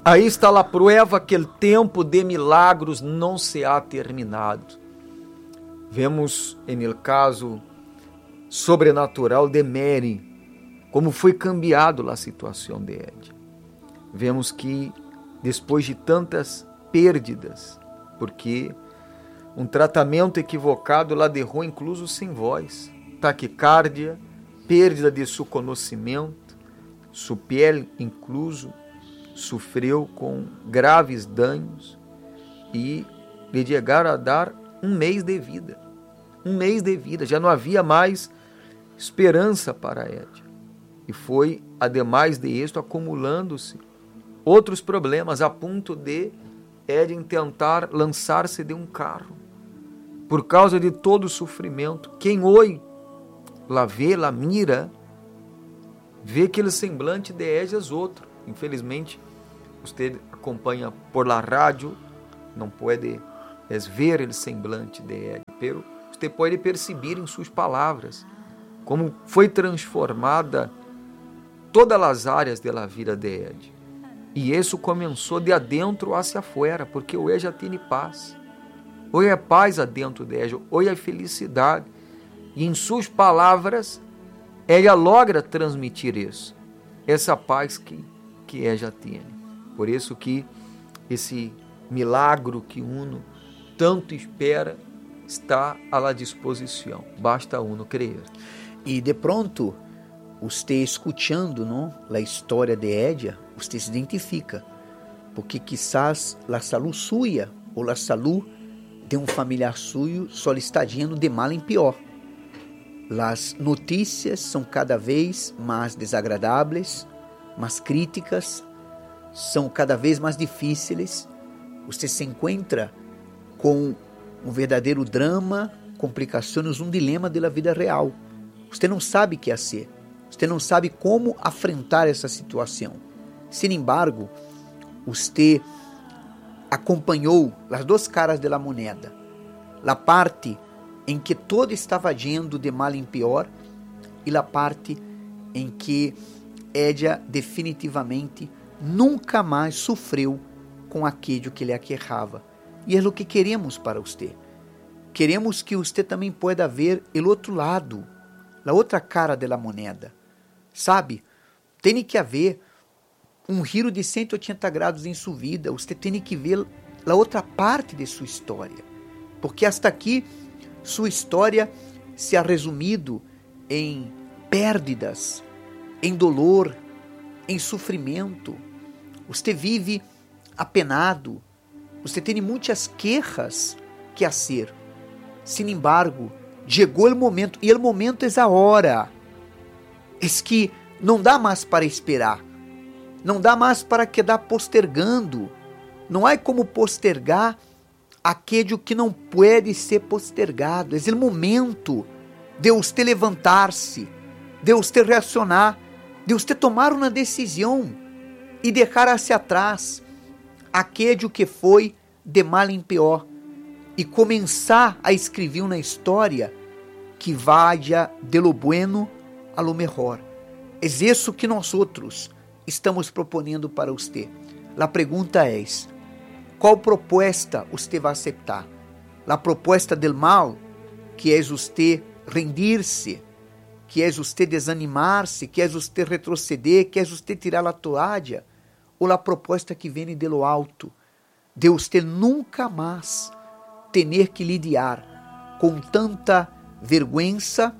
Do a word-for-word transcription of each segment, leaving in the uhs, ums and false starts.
Aí está a prova que o tempo de milagros não se ha terminado. Vemos, em el caso sobrenatural de Mary, como foi cambiado a situação de Édia. Vemos que, depois de tantas perdas, porque um tratamento equivocado la derrou incluso sem voz, taquicardia, perda de seu conhecimento, sua pele incluso sofreu com graves danos e lhe chegaram a dar um mês de vida. Um mês de vida, já não havia mais esperança para Édia. E foi, ademais de isto, acumulando-se outros problemas, a ponto de Édia tentar lançar-se de um carro. Por causa de todo o sofrimento, quem hoje lá vê, lá mira, vê aquele semblante de Édia outro. Infelizmente, você acompanha por la rádio, não pode ver o semblante de Édia, pero você pode perceber em suas palavras como foi transformada todas as áreas da vida de Édia. E isso começou de adentro hacia afuera, porque hoje já tem paz. Hoje é paz adentro de Édia, hoje é felicidade. E em suas palavras, ela logra transmitir isso, essa paz que, que Édia tem. Por isso que esse milagre que uno tanto espera está à disposição. Basta uno crer. E de pronto, você escutando, não, a história de Édia, você se identifica, porque quizás a saúde sua ou a saúde de um familiar suyo só está indo de mal em pior. As notícias são cada vez mais desagradáveis, mais críticas, são cada vez mais difíceis. Você se encontra com um verdadeiro drama, complicações, um dilema da vida real. Você não sabe o que fazer. Você não sabe como afrontar essa situação. Sin embargo, você acompanhou as duas caras da moneda. A parte em que todo estava indo de mal em pior e a parte em que Édia definitivamente nunca mais sofreu com aquilo que lhe aquejava. E é o que queremos para você. Queremos que você também pueda ver o outro lado, a outra cara da moneda. Sabe, tem que haver um giro de cento e oitenta graus em sua vida. Você tem que ver a outra parte de sua história. Porque hasta aqui, sua história se ha resumido em pérdidas, em dolor, em sofrimento. Você vive apenado. Você tem muitas queixas que fazer. Sin embargo, chegou o momento, e o momento é a hora. É que não dá mais para esperar. Não dá mais para quedar postergando. Não há como postergar aquilo que não pode ser postergado. É o momento de você levantar-se, de você reaccionar, de você tomar uma decisão e deixar hacia atrás aquilo que foi de mal em pior e começar a escrever uma história que vaya de lo bueno a lo mejor. É isso que nós outros estamos propondo para você. A pergunta é: qual proposta você vai aceitar? A proposta del mal, que é você rendir-se, que é você desanimar-se, que é você retroceder, que é você tirar a toalha, ou a proposta que vem de lo alto, de você nunca mais ter que lidiar com tanta vergonha,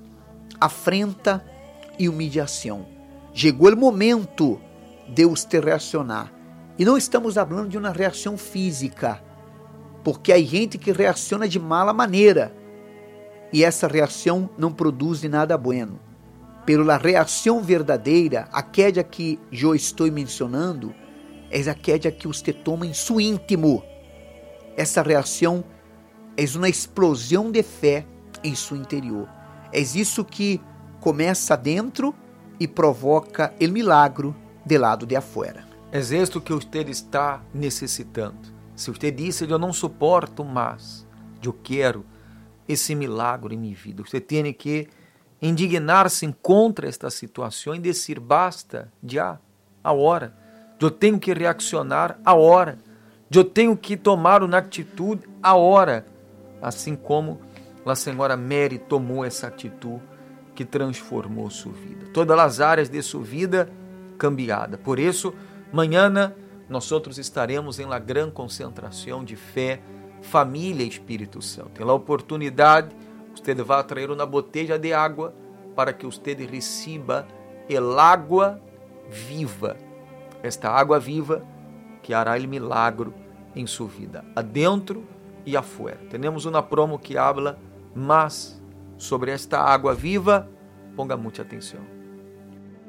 afrenta e humilhação. Chegou o momento de você reaccionar. E não estamos falando de uma reação física, porque há gente que reacciona de mala maneira, e essa reação não produz nada bueno. Pela reação verdadeira, aquela que eu estou mencionando, é aquela que você toma em seu íntimo. Essa reação é uma explosão de fé em seu interior. É isso que começa dentro e provoca o milagre de lado de afuera. É isto que você está necessitando. Se você disse, eu não suporto mais, eu quero esse milagre em minha vida, você tem que indignar-se contra esta situação e dizer, basta, já, a hora. Eu tenho que reaccionar a hora. Eu tenho que tomar uma atitude a hora. Assim como a senhora Mary tomou essa atitude que transformou sua vida. Todas as áreas de sua vida cambiada. Por isso, amanhã nós outros estaremos em la gran concentração de fé, família e Espírito Santo. Tem a oportunidade, você vai trazer uma botella de água para que você receba el água viva. Esta água viva que hará o milagro em sua vida, adentro e afuera. Temos uma promo que habla mais sobre esta água viva. Ponga muita atenção.